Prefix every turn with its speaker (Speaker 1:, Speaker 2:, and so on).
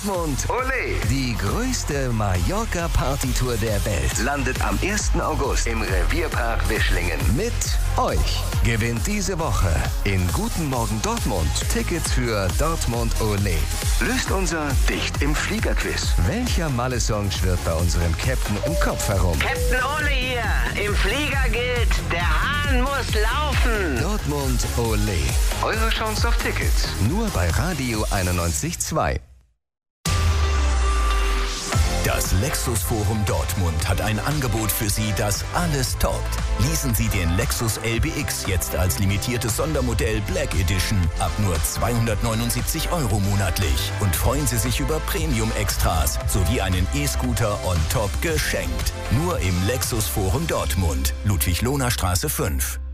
Speaker 1: Dortmund.
Speaker 2: Ole!
Speaker 1: Die größte Mallorca-Partytour der Welt
Speaker 2: Landet am 1. August im Revierpark Wischlingen.
Speaker 1: mit euch. Gewinnt diese Woche in Guten Morgen Dortmund Tickets für Dortmund Ole.
Speaker 2: Löst unser Dicht im Fliegerquiz.
Speaker 1: Welcher Malle-Song schwirrt bei unserem Captain im Kopf herum?
Speaker 3: Captain Ole hier. Im Flieger gilt, der Hahn muss laufen.
Speaker 1: Dortmund Ole.
Speaker 2: Eure Chance auf Tickets.
Speaker 1: Nur bei Radio 91.2.
Speaker 4: Das Lexus Forum Dortmund hat ein Angebot für Sie, das alles toppt. Leasen Sie den Lexus LBX jetzt als limitiertes Sondermodell Black Edition ab nur 279 € monatlich und freuen Sie sich über Premium-Extras sowie einen E-Scooter on top geschenkt. Nur im Lexus Forum Dortmund, Ludwig-Lohner Straße 5.